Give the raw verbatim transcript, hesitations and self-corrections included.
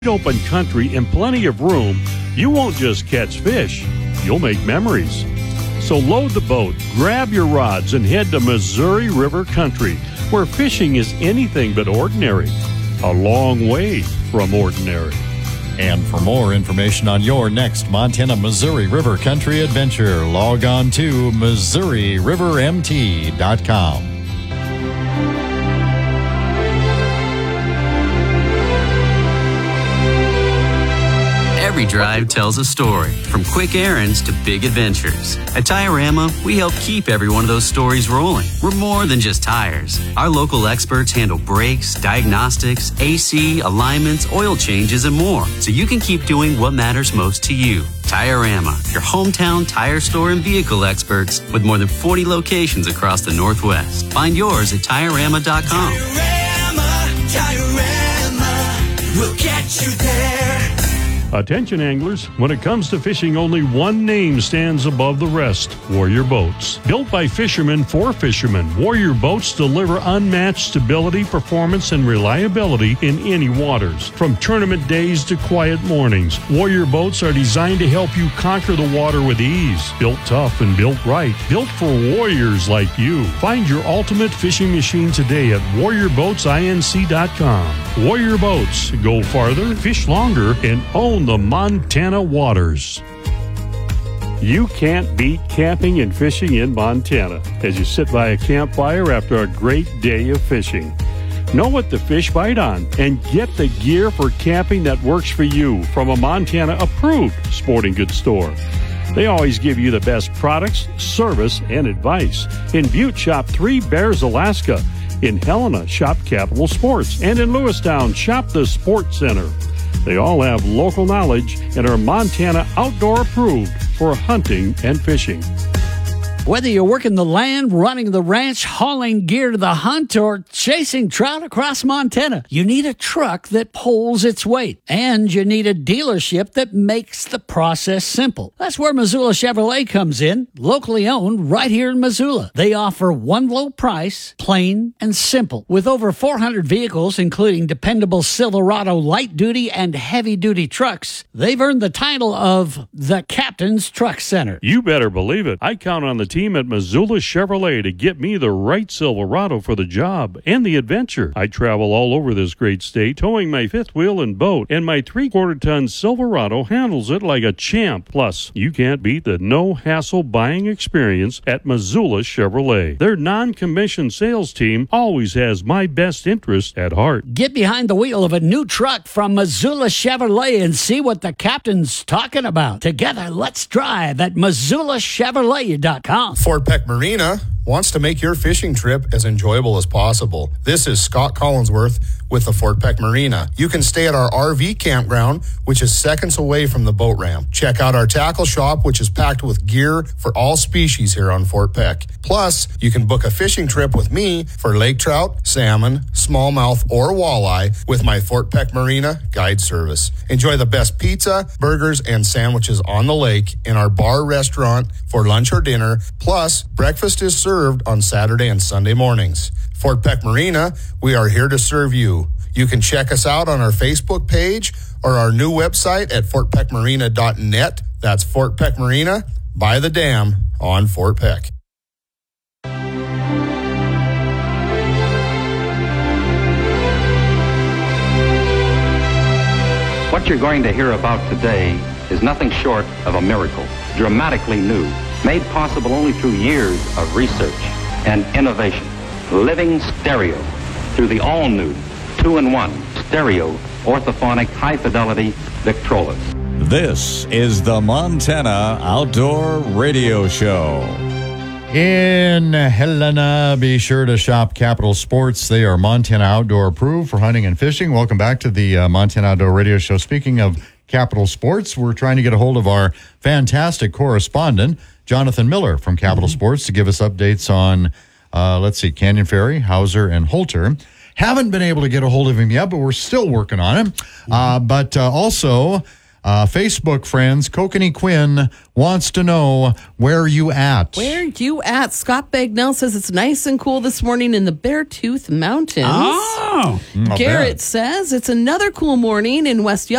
Open country and plenty of room, you won't just catch fish, you'll make memories. So load the boat, grab your rods, and head to Missouri River Country, where fishing is anything but ordinary. A long way from ordinary. And for more information on your next Montana Missouri River Country adventure, log on to Missouri River M T dot com. Every drive tells a story, from quick errands to big adventures. At Tire-Rama, we help keep every one of those stories rolling. We're more than just tires. Our local experts handle brakes, diagnostics, A C, alignments, oil changes, and more, so you can keep doing what matters most to you. Tire-Rama, your hometown tire store and vehicle experts with more than forty locations across the Northwest. Find yours at Tire Rama dot com. Tire-Rama, Tire-Rama, we'll get you there. Attention anglers, when it comes to fishing, only one name stands above the rest: Warrior Boats. Built by fishermen for fishermen, Warrior Boats deliver unmatched stability, performance, and reliability in any waters. From tournament days to quiet mornings, Warrior Boats are designed to help you conquer the water with ease. Built tough and built right. Built for warriors like you. Find your ultimate fishing machine today at warrior boats inc dot com. Warrior Boats. Go farther, fish longer, and own the Montana waters. You can't beat camping and fishing in Montana as you sit by a campfire after a great day of fishing. Know what to fish bite on and get the gear for camping that works for you from a Montana-approved sporting goods store. They always give you the best products, service, and advice. In Butte, shop Three Bears Alaska. In Helena, shop Capital Sports. And in Lewistown, shop the Sports Center. They all have local knowledge and are Montana outdoor approved for hunting and fishing. Whether you're working the land, running the ranch, hauling gear to the hunt, or chasing trout across Montana, you need a truck that pulls its weight. And you need a dealership that makes the process simple. That's where Missoula Chevrolet comes in, locally owned right here in Missoula. They offer one low price, plain and simple. With over four hundred vehicles, including dependable Silverado light-duty and heavy-duty trucks, they've earned the title of the Captain's Truck Center. You better believe it. I count on the team at Missoula Chevrolet to get me the right Silverado for the job and the adventure. I travel all over this great state, towing my fifth wheel and boat, and my three-quarter ton Silverado handles it like a champ. Plus, you can't beat the no-hassle buying experience at Missoula Chevrolet. Their non-commissioned sales team always has my best interest at heart. Get behind the wheel of a new truck from Missoula Chevrolet and see what the captain's talking about. Together, let's drive at Missoula Chevrolet dot com. Fort Peck Marina wants to make your fishing trip as enjoyable as possible. This is Scott Collinsworth with the Fort Peck Marina. You can stay at our R V campground, which is seconds away from the boat ramp. Check out our tackle shop, which is packed with gear for all species here on Fort Peck. Plus, you can book a fishing trip with me for lake trout, salmon, smallmouth, or walleye with my Fort Peck Marina guide service. Enjoy the best pizza, burgers, and sandwiches on the lake in our bar restaurant for lunch or dinner. Plus, breakfast is served on Saturday and Sunday mornings. Fort Peck Marina, we are here to serve you. You can check us out on our Facebook page or our new website at fort peck marina dot net. That's Fort Peck Marina by the dam on Fort Peck. What you're going to hear about today is nothing short of a miracle, dramatically new, made possible only through years of research and innovation. Living stereo through the all-new two-in-one stereo orthophonic high-fidelity Victrolas. This is the Montana Outdoor Radio Show. In Helena, be sure to shop Capital Sports. They are Montana Outdoor approved for hunting and fishing. Welcome back to the uh, Montana Outdoor Radio Show. Speaking of Capital Sports, we're trying to get a hold of our fantastic correspondent, Jonathan Miller from Capital mm-hmm. Sports, to give us updates on, uh, let's see, Canyon Ferry, Hauser, and Holter. Haven't been able to get a hold of him yet, but we're still working on him. Mm-hmm. Uh, but uh, also... Uh, Facebook friends, Kokanee Quinn wants to know where you at. Where you at? Scott Bagnell says it's nice and cool this morning in the Beartooth Mountains. Oh, Garrett says it's another cool morning in West